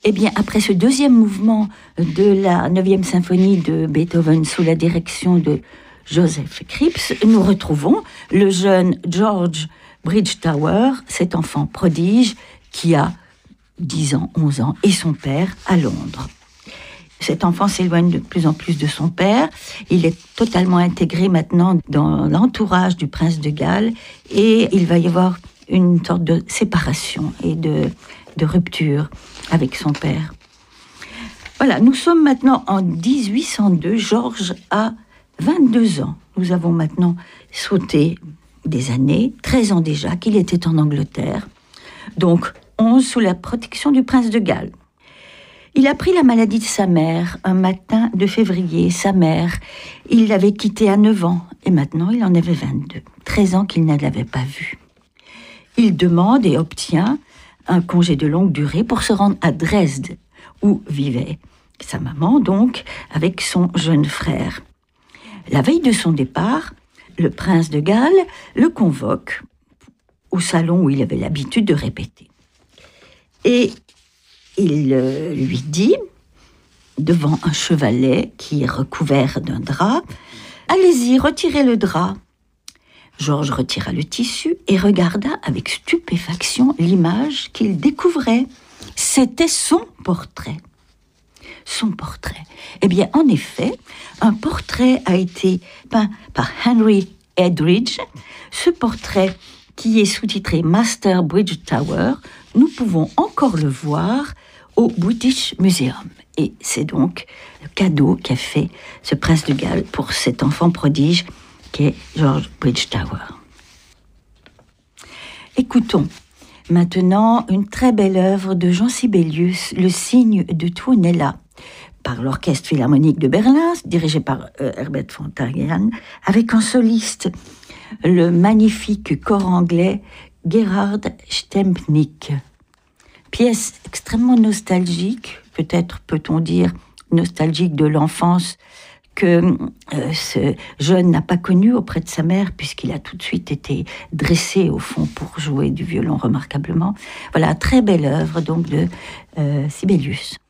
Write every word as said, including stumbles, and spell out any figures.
Eh bien, après ce deuxième mouvement de la neuvième symphonie de Beethoven sous la direction de Joseph Kripps, nous retrouvons le jeune George Bridgetower, cet enfant prodige qui a dix ans, onze ans, et son père à Londres. Cet enfant s'éloigne de plus en plus de son père. Il est totalement intégré maintenant dans l'entourage du prince de Galles et il va y avoir une sorte de séparation et de, de rupture avec son père. Voilà, nous sommes maintenant en dix-huit cent deux. Georges a vingt-deux ans. Nous avons maintenant sauté des années, treize ans déjà, qu'il était en Angleterre. Donc, onze sous la protection du prince de Galles. Il a pris la maladie de sa mère un matin de février. Sa mère, il l'avait quittée à neuf ans et maintenant il en avait vingt-deux. treize ans qu'il ne l'avait pas vue. Il demande et obtient un congé de longue durée pour se rendre à Dresde, où vivait sa maman, donc, avec son jeune frère. La veille de son départ, le prince de Galles le convoque au salon où il avait l'habitude de répéter. Et il euh, lui dit, devant un chevalet qui est recouvert d'un drap, « Allez-y, retirez le drap ». Georges retira le tissu et regarda avec stupéfaction l'image qu'il découvrait. C'était son portrait. Son portrait. Eh bien, en effet, un portrait a été peint par Henry Edridge. Ce portrait, qui est sous-titré Master Bridgetower, nous pouvons encore le voir au British Museum. Et c'est donc le cadeau qu'a fait ce prince de Galles pour cet enfant prodige qu'est George Bridgetower. Écoutons maintenant une très belle œuvre de Jean Sibelius, Le cygne de Tuonela, par l'Orchestre Philharmonique de Berlin, dirigé par euh, Herbert von Karajan, avec en soliste le magnifique chor anglais Gerhard Stempnick. Pièce extrêmement nostalgique, peut-être peut-on dire nostalgique de l'enfance que euh, ce jeune n'a pas connu auprès de sa mère, puisqu'il a tout de suite été dressé au fond pour jouer du violon remarquablement. Voilà, très belle œuvre donc de euh, Sibelius.